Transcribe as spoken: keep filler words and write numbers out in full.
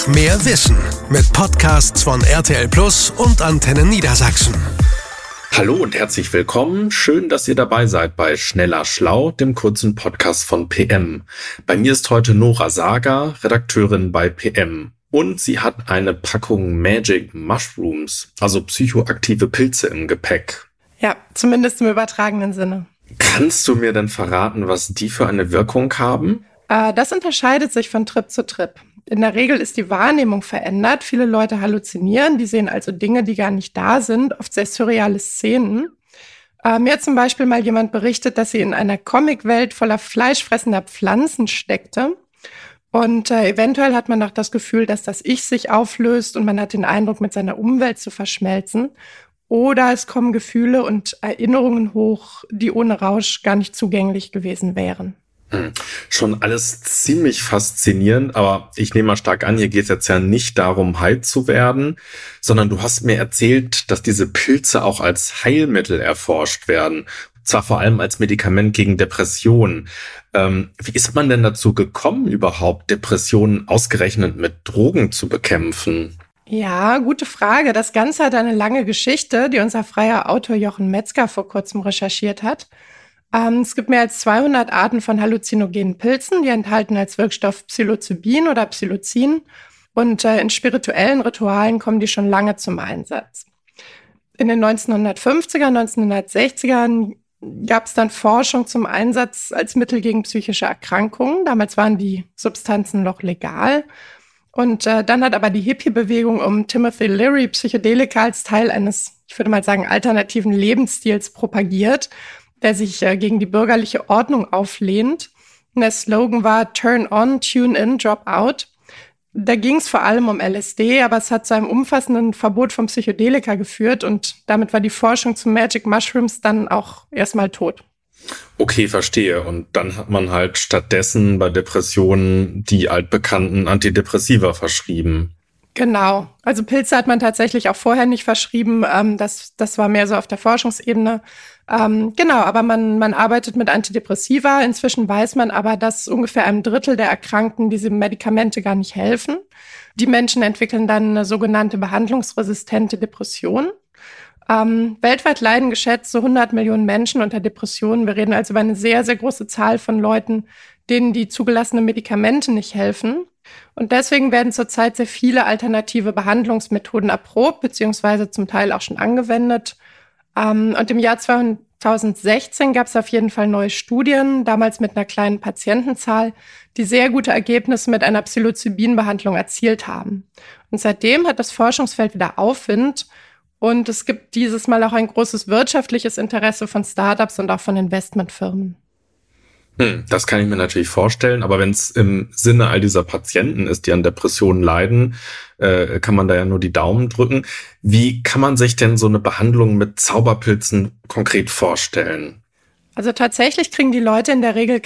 Mehr Wissen mit Podcasts von R T L Plus und Antenne Niedersachsen. Hallo und herzlich willkommen. Schön, dass ihr dabei seid bei Schneller Schlau, dem kurzen Podcast von P M. Bei mir ist heute Nora Sager, Redakteurin bei P M. Und sie hat eine Packung Magic Mushrooms, also psychoaktive Pilze im Gepäck. Ja, zumindest im übertragenen Sinne. Kannst du mir denn verraten, was die für eine Wirkung haben? Äh, das unterscheidet sich von Trip zu Trip. In der Regel ist die Wahrnehmung verändert. Viele Leute halluzinieren, die sehen also Dinge, die gar nicht da sind, oft sehr surreale Szenen. Äh, mir hat zum Beispiel mal jemand berichtet, dass sie in einer Comicwelt voller fleischfressender Pflanzen steckte. Und äh, eventuell hat man auch das Gefühl, dass das Ich sich auflöst und man hat den Eindruck, mit seiner Umwelt zu verschmelzen. Oder es kommen Gefühle und Erinnerungen hoch, die ohne Rausch gar nicht zugänglich gewesen wären. Hm. Schon alles ziemlich faszinierend, aber ich nehme mal stark an, hier geht es jetzt ja nicht darum, high zu werden, sondern du hast mir erzählt, dass diese Pilze auch als Heilmittel erforscht werden. Zwar vor allem als Medikament gegen Depressionen. Ähm, wie ist man denn dazu gekommen, überhaupt Depressionen ausgerechnet mit Drogen zu bekämpfen? Ja, gute Frage. Das Ganze hat eine lange Geschichte, die unser freier Autor Jochen Metzger vor kurzem recherchiert hat. Ähm, es gibt mehr als zweihundert Arten von halluzinogenen Pilzen, die enthalten als Wirkstoff Psilocybin oder Psilocin. Und äh, in spirituellen Ritualen kommen die schon lange zum Einsatz. In den neunzehnhundertfünfziger, neunzehnhundertsechzigern gab es dann Forschung zum Einsatz als Mittel gegen psychische Erkrankungen. Damals waren die Substanzen noch legal. Und äh, dann hat aber die Hippie-Bewegung um Timothy Leary Psychedelika als Teil eines, ich würde mal sagen, alternativen Lebensstils propagiert, der sich äh, gegen die bürgerliche Ordnung auflehnt. Und der Slogan war Turn on, Tune in, Drop out. Da ging es vor allem um L S D, aber es hat zu einem umfassenden Verbot von Psychedelika geführt und damit war die Forschung zu Magic Mushrooms dann auch erstmal tot. Okay, verstehe. Und dann hat man halt stattdessen bei Depressionen die altbekannten Antidepressiva verschrieben. Genau. Also Pilze hat man tatsächlich auch vorher nicht verschrieben. Ähm, das, das war mehr so auf der Forschungsebene. Ähm, genau, aber man, man arbeitet mit Antidepressiva. Inzwischen weiß man aber, dass ungefähr einem Drittel der Erkrankten diese Medikamente gar nicht helfen. Die Menschen entwickeln dann eine sogenannte behandlungsresistente Depression. Ähm, weltweit leiden geschätzt so hundert Millionen Menschen unter Depressionen. Wir reden also über eine sehr, sehr große Zahl von Leuten, denen die zugelassenen Medikamente nicht helfen. Und deswegen werden zurzeit sehr viele alternative Behandlungsmethoden erprobt, beziehungsweise zum Teil auch schon angewendet. Ähm, und im Jahr zweitausendsechzehn gab es auf jeden Fall neue Studien, damals mit einer kleinen Patientenzahl, die sehr gute Ergebnisse mit einer Psilocybin-Behandlung erzielt haben. Und seitdem hat das Forschungsfeld wieder Aufwind. Und es gibt dieses Mal auch ein großes wirtschaftliches Interesse von Startups und auch von Investmentfirmen. Hm, das kann ich mir natürlich vorstellen, aber wenn es im Sinne all dieser Patienten ist, die an Depressionen leiden, äh, kann man da ja nur die Daumen drücken. Wie kann man sich denn so eine Behandlung mit Zauberpilzen konkret vorstellen? Also tatsächlich kriegen die Leute in der Regel